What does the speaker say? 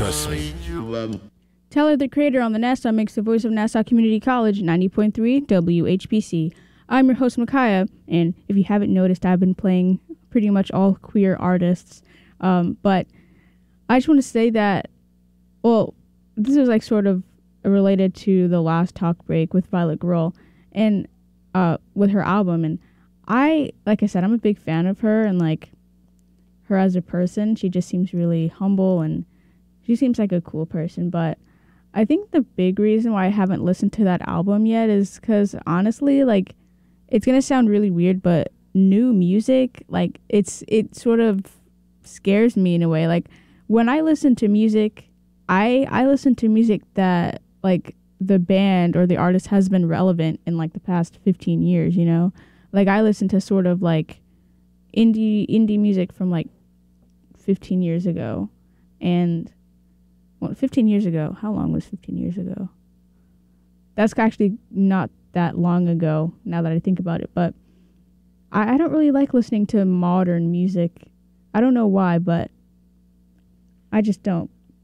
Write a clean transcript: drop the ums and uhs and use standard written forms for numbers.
Trust me. Tyler, the creator on the Nassau Mix, the voice of Nassau Community College, 90.3 WHPC. I'm your host, Micaiah, and if you haven't noticed, I've been playing pretty much all queer artists. But I just want to say that, well, this is like sort of related to the last talk break with Violet Grohl and with her album. And like I said, I'm a big fan of her and like her as a person. She just seems really humble and she seems like a cool person. But I think the big reason why I haven't listened to that album yet is because honestly, like, it's going to sound really weird, but new music, like, it sort of scares me in a way. Like, when I listen to music, I listen to music that, like, the band or the artist has been relevant in, like, the past 15 years, you know? Like, I listen to sort of, like, indie music from, like, 15 years ago. And, well, 15 years ago, how long was 15 years ago? That's actually not that long ago, now that I think about it. But I don't really like listening to modern music. I don't know why, but I just don't.